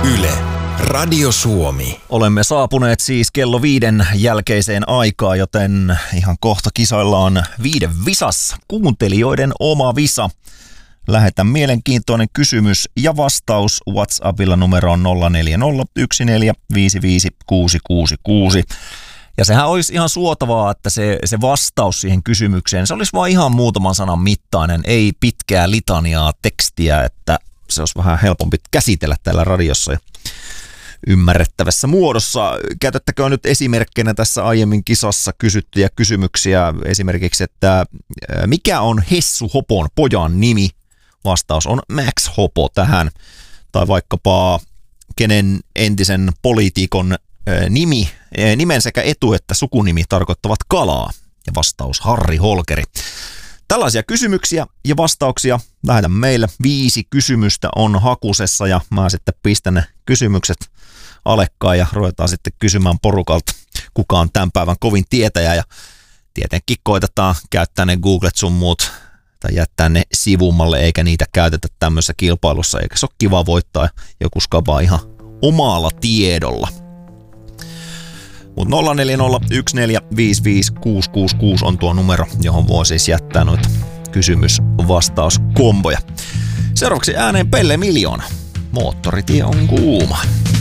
Yle, Radio Suomi. Olemme saapuneet siis kello 5 jälkeiseen aikaan, joten ihan kohta kisaillaan 5 visassa. Kuuntelijoiden oma visa. Lähetä mielenkiintoinen kysymys ja vastaus WhatsAppilla numeroon 0401455666. Ja sehän olisi ihan suotavaa, että se vastaus siihen kysymykseen, se olisi vaan ihan muutaman sanan mittainen, ei pitkää litaniaa tekstiä, että se olisi vähän helpompi käsitellä täällä radiossa ja ymmärrettävässä muodossa. Käytettäkö nyt esimerkkinä tässä aiemmin kisassa kysyttyjä kysymyksiä, esimerkiksi, että mikä on Hessu Hopon pojan nimi? Vastaus on Max Hopo tähän. Tai vaikkapa kenen entisen poliitikon nimen sekä etu- että sukunimi tarkoittavat kalaa. Ja vastaus Harri Holkeri. Tällaisia kysymyksiä ja vastauksia lähetä meille. 5 kysymystä on hakusessa ja mä sitten pistän ne kysymykset alekkaan ja ruvetaan sitten kysymään porukalta, kuka on tämän päivän kovin tietäjä. Ja tietenkin koitetaan käyttää ne Googlet sun muut tai jättää ne sivummalle, eikä niitä käytetä tämmöisessä kilpailussa, eikä se ole kiva voittaa joku skaba ihan omalla tiedolla. Mutta 0401455666 on tuo numero, johon voi siis jättää noita kysymys-vastauskomboja. Seuraavaksi ääneen Pelle Miljoona. Moottoritie on kuuma.